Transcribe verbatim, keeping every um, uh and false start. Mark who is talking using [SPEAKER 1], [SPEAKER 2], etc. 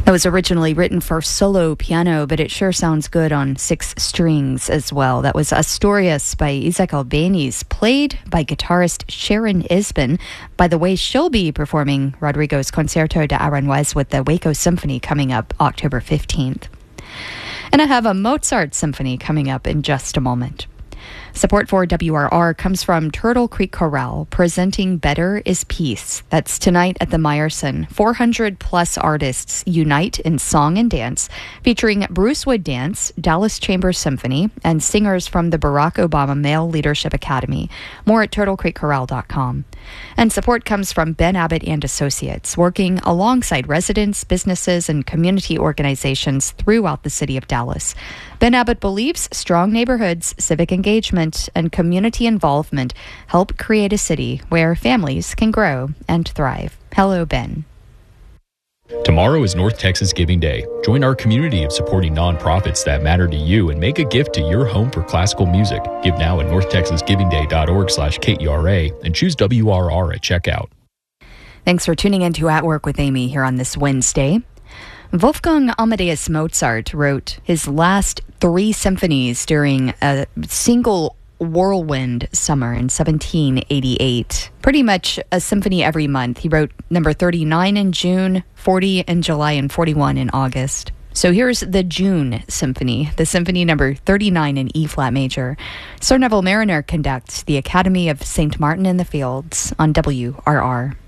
[SPEAKER 1] That was originally written for solo piano, but it sure sounds good on six strings as well. That was Asturias by Isaac Albéniz, played by guitarist Sharon Isbin. By the way, she'll be performing Rodrigo's Concierto de Aranjuez with the Waco Symphony coming up October fifteenth. And I have a Mozart Symphony coming up in just a moment. Support for W R R comes from Turtle Creek Chorale, presenting Better is Peace. That's tonight at the Meyerson. four hundred plus artists unite in song and dance, featuring Bruce Wood Dance, Dallas Chamber Symphony, and singers from the Barack Obama Male Leadership Academy. More at turtle creek chorale dot com. And support comes from Ben Abbott and Associates, working alongside residents, businesses, and community organizations throughout the city of Dallas. Ben Abbott believes strong neighborhoods, civic engagement, and community involvement help create a city where families can grow and thrive. Hello, Ben.
[SPEAKER 2] Tomorrow is North Texas Giving Day. Join our community of supporting nonprofits that matter to you and make a gift to your home for classical music. Give now at north texas giving day dot org slash K E R A and choose W R R at checkout.
[SPEAKER 1] Thanks for tuning in to At Work with Amy here on this Wednesday. Wolfgang Amadeus Mozart wrote his last three symphonies during a single whirlwind summer in seventeen eighty-eight. Pretty much a symphony every month. He wrote number thirty-nine in June, forty in July, and forty-one in August. So here's the June Symphony, the Symphony number thirty-nine in E-flat major. Sir Neville Mariner conducts the Academy of Saint Martin in the Fields on W R R.